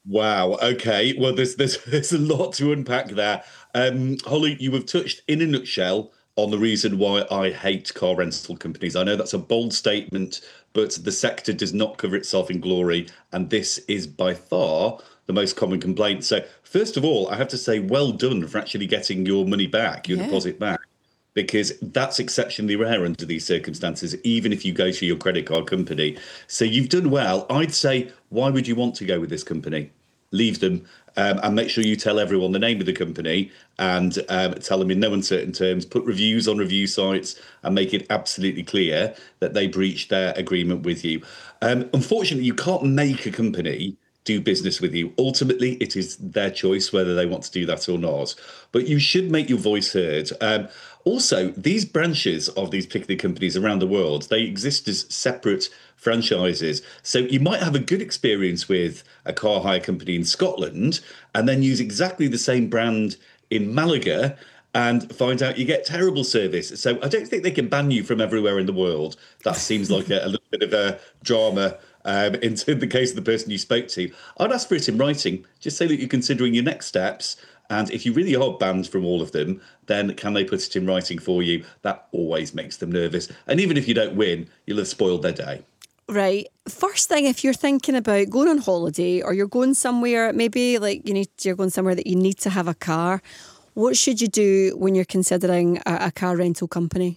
Wow. Okay. Well, there's a lot to unpack there. Holly, you have touched in a nutshell on the reason why I hate car rental companies. I know that's a bold statement, but the sector does not cover itself in glory, and this is by far the most common complaint. So, first of all, I have to say, well done for actually getting your money back, your Yeah. deposit back, because that's exceptionally rare under these circumstances, even if you go to your credit card company. So you've done well. I'd say, why would you want to go with this company? Leave them, and make sure you tell everyone the name of the company and tell them in no uncertain terms, put reviews on review sites and make it absolutely clear that they breached their agreement with you. Unfortunately, you can't make a company do business with you. Ultimately, it is their choice whether they want to do that or not. But you should make your voice heard. Also, these branches of these particular companies around the world, they exist as separate franchises. So you might have a good experience with a car hire company in Scotland and then use exactly the same brand in Malaga and find out you get terrible service. So I don't think they can ban you from everywhere in the world. That seems like a little bit of a drama in the case of the person you spoke to. I'd ask for it in writing. Just say that you're considering your next steps. And if you really are banned from all of them, then can they put it in writing for you? That always makes them nervous. And even if you don't win, you'll have spoiled their day. Right. First thing, if you're thinking about going on holiday or you're going somewhere, maybe like you're going somewhere that you need to have a car, what should you do when you're considering a car rental company?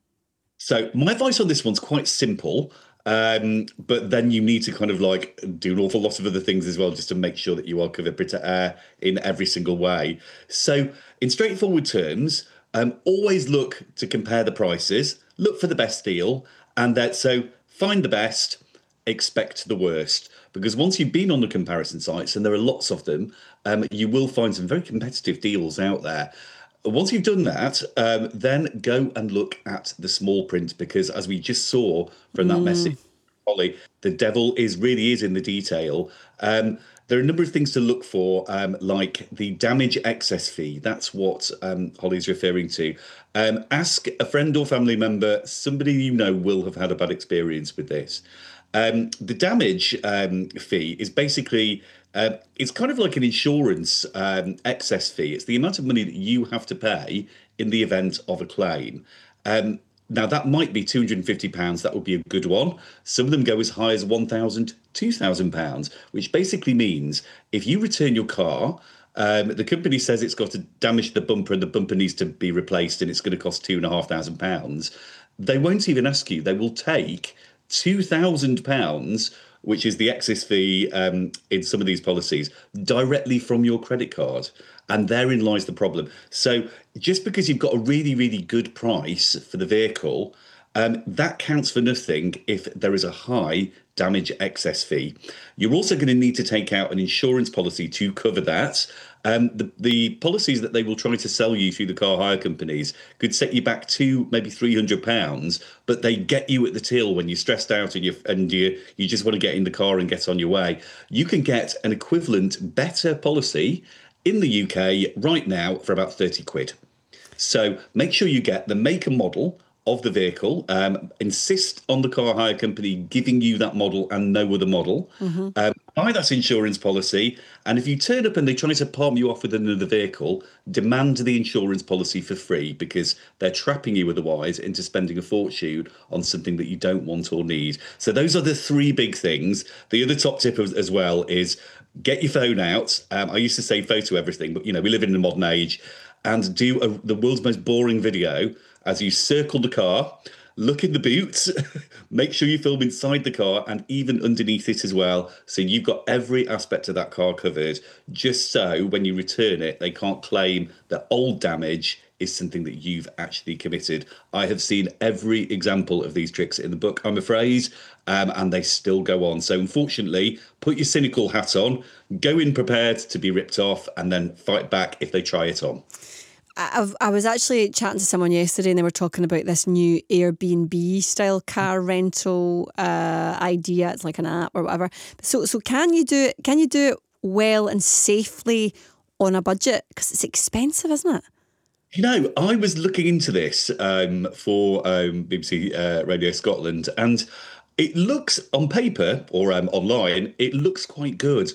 So my advice on this one's quite simple, but then you need to kind of like do an awful lot of other things as well, just to make sure that you are covered in every single way. So in straightforward terms, always look to compare the prices, look for the best deal, and that so find the best, expect the worst. Because once you've been on the comparison sites, and there are lots of them, you will find some very competitive deals out there. Once you've done that, then go and look at the small print because, as we just saw from that Mm, message, Holly, the devil is really is in the detail. There are a number of things to look for, like the damage excess fee. That's what Holly's referring to. Ask a friend or family member, somebody you know will have had a bad experience with this. The damage fee is basically it's kind of like an insurance excess fee. It's the amount of money that you have to pay in the event of a claim. Um, Now that might be £250. That would be a good one. Some of them go as high as £1,000, £2,000, which basically means if you return your car, the company says it's got to damage the bumper and the bumper needs to be replaced and it's going to cost £2,500. They won't even ask you. They will take £2,000, which is the excess fee in some of these policies, directly from your credit card. And therein lies the problem. So just because you've got a really, really good price for the vehicle, that counts for nothing if there is a high damage excess fee. You're also going to need to take out an insurance policy to cover that. The policies that they will try to sell you through the car hire companies could set you back to maybe £300, but they get you at the till when you're stressed out and you just want to get in the car and get on your way. You can get an equivalent better policy in the UK right now for about 30 quid. So make sure you get the make and model of the vehicle. Insist on the car hire company giving you that model and no other model. hmm Buy that insurance policy. And if you turn up and they try to palm you off with another vehicle, demand the insurance policy for free because they're trapping you otherwise into spending a fortune on something that you don't want or need. So those are the three big things. The other top tip as well is get your phone out. I used to say photo everything, but we live in the modern age and do the world's most boring video as you circle the car, look in the boot, make sure you film inside the car and even underneath it as well. So you've got every aspect of that car covered, just so when you return it, they can't claim that old damage is something that you've actually committed. I have seen every example of these tricks in the book, I'm afraid, and they still go on. So unfortunately, put your cynical hat on, go in prepared to be ripped off, and then fight back if they try it on. I was actually chatting to someone yesterday and they were talking about this new Airbnb style car rental idea. It's like an app or whatever. So can you do it? Can you do it well and safely on a budget? Because it's expensive, isn't it? I was looking into this for BBC Radio Scotland, and it looks on paper or online, it looks quite good.